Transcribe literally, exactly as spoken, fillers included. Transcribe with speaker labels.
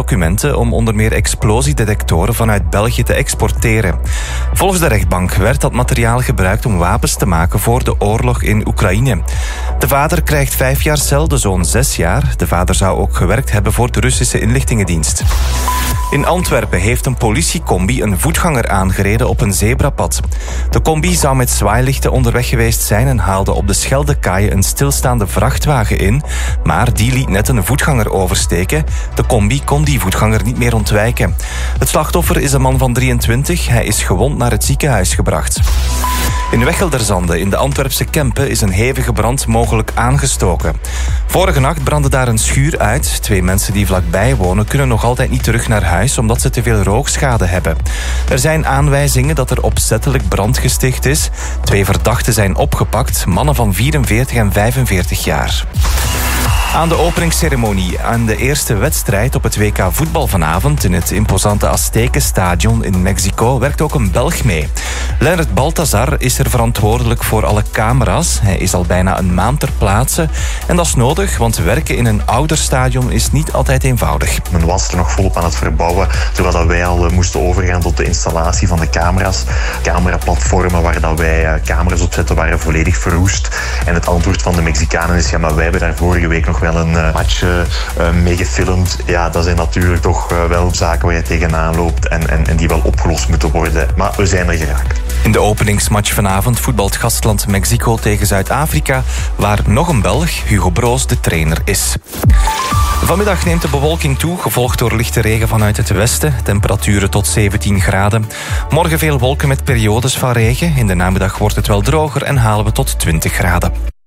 Speaker 1: documenten om onder meer explosiedetectoren vanuit België te exporteren. Volgens de rechtbank werd dat materiaal gebruikt om wapens te maken voor de oorlog in Oekraïne. De vader krijgt vijf jaar cel, de zoon zes jaar. De vader zou ook gewerkt hebben voor de Russische inlichtingendienst. In Antwerpen heeft een politiecombi een voetganger aangereden op een zebrapad. De combi zou met zwaailichten onderweg geweest zijn en haalde op de Scheldekaai een stilstaande vrachtwagen in, maar die liet net een voetganger oversteken. De combi kon die voetganger niet meer ontwijken. Het slachtoffer is een man van drieëntwintig. Hij is gewond naar het ziekenhuis gebracht. In Wechelderzande in de Antwerpse Kempen is een hevige brand mogelijk aangestoken. Vorige nacht brandde daar een schuur uit. Twee mensen die vlakbij wonen kunnen nog altijd niet terug naar huis omdat ze te veel rookschade hebben. Er zijn aanwijzingen dat er opzettelijk brand gesticht is. Twee verdachten zijn opgepakt, mannen van vierenveertig en vijfenveertig jaar. Aan de openingsceremonie aan de eerste wedstrijd op het W K voetbal vanavond in het imposante Aztekenstadion in Mexico werkt ook een Belg mee. Leonard Balthazar is er verantwoordelijk voor alle camera's. Hij is al bijna een maand ter plaatse en dat is nodig, want werken in een ouder stadion is niet altijd eenvoudig.
Speaker 2: Men was er nog volop aan het verbouwen, terwijl wij al moesten overgaan tot de installatie van de camera's. Cameraplatformen waar dat wij camera's op zetten waren volledig verroest. En het antwoord van de Mexicanen is, ja, maar wij hebben daar vorige week nog wel een uh, match uh, mee gefilmd. Ja, dat zijn natuurlijk toch uh, wel zaken waar je tegenaan loopt en, en, en die wel opgelost moeten worden. Maar we zijn er geraakt.
Speaker 1: In de openingsmatch vanavond voetbalt gastland Mexico tegen Zuid-Afrika, waar nog een Belg, Hugo Broos, de trainer is. Vanmiddag neemt de bewolking toe, gevolgd door lichte regen vanuit het westen. Temperaturen tot zeventien graden. Morgen veel wolken met periodes van regen. In de namiddag wordt het wel droger en halen we tot twintig graden.